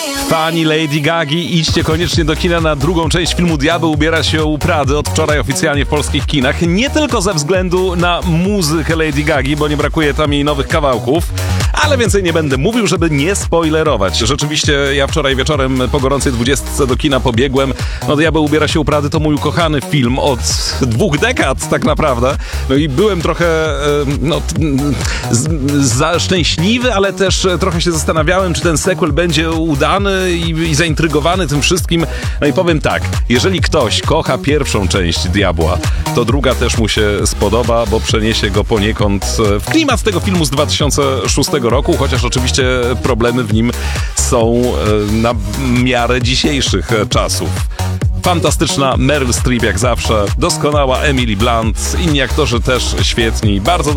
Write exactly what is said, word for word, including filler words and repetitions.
Fani Lady Gagi, idźcie koniecznie do kina na drugą część filmu Diabeł ubiera się u Prady, od wczoraj oficjalnie w polskich kinach. Nie tylko ze względu na muzykę Lady Gagi, bo nie brakuje tam jej nowych kawałków, ale więcej nie będę mówił, żeby nie spoilerować. Rzeczywiście ja wczoraj wieczorem po gorącej dwudziestce do kina pobiegłem. No Diabeł ubiera się u Prady to mój ukochany film od dwóch dekad tak naprawdę. No i byłem trochę no, za szczęśliwy, ale też trochę się zastanawiałem, czy ten sequel będzie udany i, i zaintrygowany tym wszystkim. No i powiem tak, jeżeli ktoś kocha pierwszą część Diabła, to druga też mu się spodoba, bo przeniesie go poniekąd w klimat tego filmu z dwa tysiące szóstego roku, chociaż oczywiście problemy w nim są na miarę dzisiejszych czasów. Fantastyczna Meryl Streep jak zawsze, doskonała Emily Blunt, inni aktorzy też świetni, bardzo